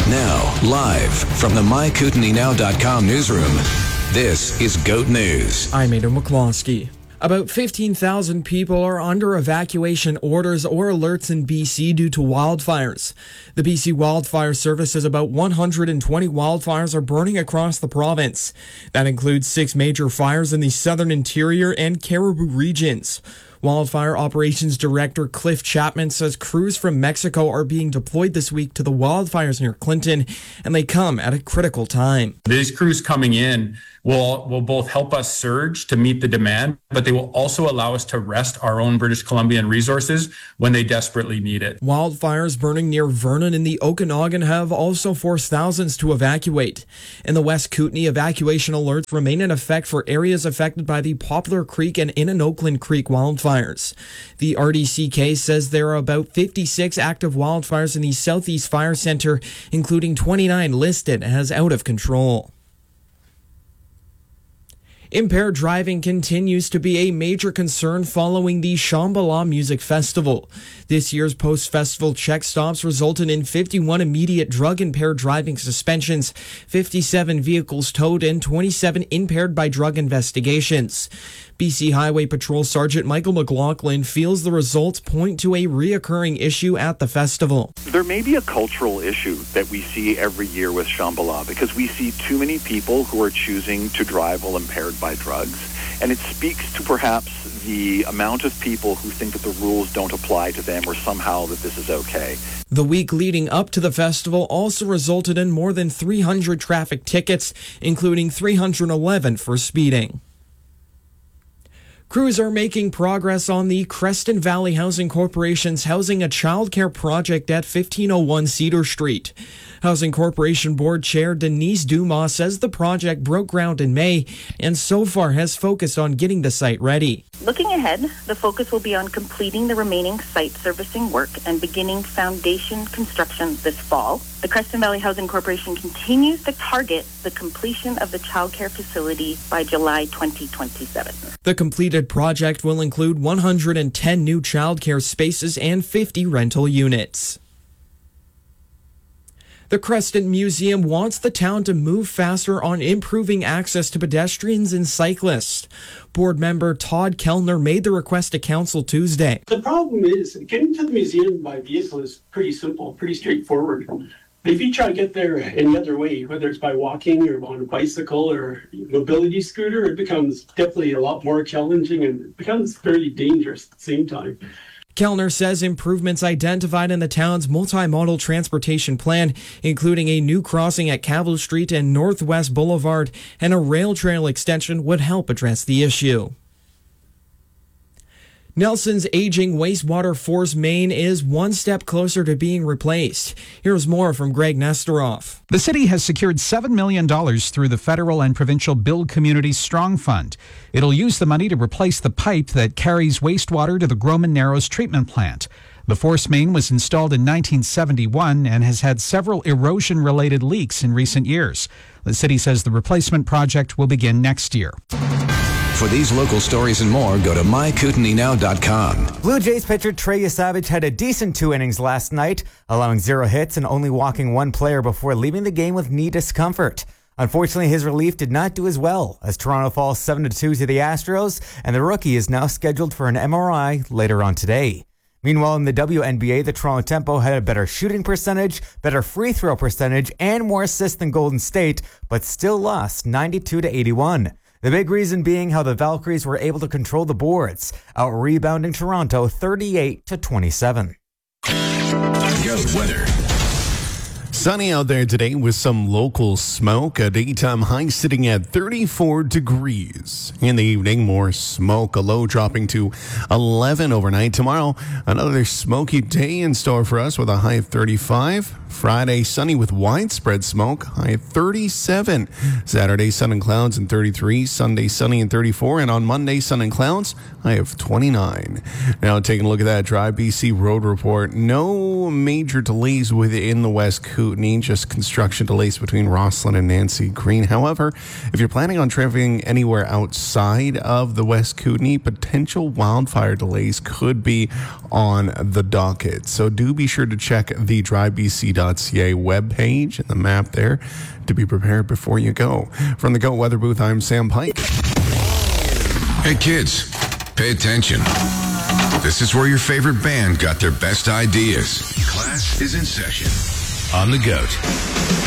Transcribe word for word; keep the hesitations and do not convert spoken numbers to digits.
Now, live from the my kootenai now dot com newsroom, this is GOAT News. I'm Aidan McCloskey. About fifteen thousand people are under evacuation orders or alerts in B C due to wildfires. The B C Wildfire Service says about one hundred twenty wildfires are burning across the province. That includes six major fires in the southern interior and Cariboo regions. Wildfire Operations Director Cliff Chapman says crews from Mexico are being deployed this week to the wildfires near Clinton, and they come at a critical time. These crews coming in will will both help us surge to meet the demand, but they will also allow us to rest our own British Columbian resources when they desperately need it. Wildfires burning near Vernon in the Okanagan have also forced thousands to evacuate. In the West Kootenay, evacuation alerts remain in effect for areas affected by the Poplar Creek and Innanoakland Creek wildfires. The R D C K says there are about fifty-six active wildfires in the Southeast Fire Centre, including twenty-nine listed as out of control. Impaired driving continues to be a major concern following the Shambhala Music Festival. This year's post-festival check stops resulted in fifty-one immediate drug-impaired driving suspensions, fifty-seven vehicles towed, and twenty-seven impaired by drug investigations. B C Highway Patrol Sergeant Michael McLaughlin feels the results point to a reoccurring issue at the festival. There may be a cultural issue that we see every year with Shambhala because we see too many people who are choosing to drive while impaired by drugs, and it speaks to perhaps the amount of people who think that the rules don't apply to them or somehow that this is okay. The week leading up to the festival also resulted in more than three hundred traffic tickets, including three hundred eleven for speeding. Crews are making progress on the Creston Valley Housing Corporation's Housing a Childcare project at fifteen oh one Cedar Street. Housing Corporation Board Chair Denise Dumas says the project broke ground in May and so far has focused on getting the site ready. Looking ahead, the focus will be on completing the remaining site servicing work and beginning foundation construction this fall. The Creston Valley Housing Corporation continues to target the completion of the childcare facility by July twenty twenty-seven. The completed project will include one hundred ten new childcare spaces and fifty rental units. The Creston Museum wants the town to move faster on improving access to pedestrians and cyclists. Board member Todd Kellner made the request to council Tuesday. The problem is getting to the museum by vehicle is pretty simple, pretty straightforward. But if you try to get there any other way, whether it's by walking or on a bicycle or mobility scooter, it becomes definitely a lot more challenging and it becomes fairly dangerous at the same time. Kellner says improvements identified in the town's multimodal transportation plan, including a new crossing at Cavill Street and Northwest Boulevard and a rail trail extension, would help address the issue. Nelson's aging wastewater force main is one step closer to being replaced. Here's more from Greg Nestoroff. The city has secured seven million dollars through the federal and provincial Build Communities Strong Fund. It'll use the money to replace the pipe that carries wastewater to the Groman Narrows treatment plant. The force main was installed in nineteen seventy-one and has had several erosion-related leaks in recent years. The city says the replacement project will begin next year. For these local stories and more, go to my kootenai now dot com. Blue Jays pitcher Trey Yesavage had a decent two innings last night, allowing zero hits and only walking one player before leaving the game with knee discomfort. Unfortunately, his relief did not do as well, as Toronto falls seven to two to the Astros, and the rookie is now scheduled for an M R I later on today. Meanwhile, in the W N B A, the Toronto Tempo had a better shooting percentage, better free throw percentage, and more assists than Golden State, but still lost ninety-two to eighty-one. The big reason being how the Valkyries were able to control the boards, out-rebounding Toronto thirty-eight to twenty-seven. Goat weather. Sunny out there today with some local smoke. A daytime high sitting at thirty-four degrees. In the evening, more smoke. A low dropping to eleven overnight. Tomorrow, another smoky day in store for us with a high of thirty-five. Friday, sunny with widespread smoke, high at thirty-seven. Saturday, sun and clouds and thirty-three. Sunday, sunny and thirty-four. And on Monday, sun and clouds, high of twenty-nine. Now, taking a look at that Drive B C road report. No major delays within the West Coast. Kootenay, just construction delays between Rosslyn and Nancy Green. However, if you're planning on traveling anywhere outside of the West Kootenay, potential wildfire delays could be on the docket. So do be sure to check the drive b c dot c a webpage and the map there to be prepared before you go. From the Go Weather Booth, I'm Sam Pike. Hey kids, pay attention. This is where your favorite band got their best ideas. Class is in session on the Goat.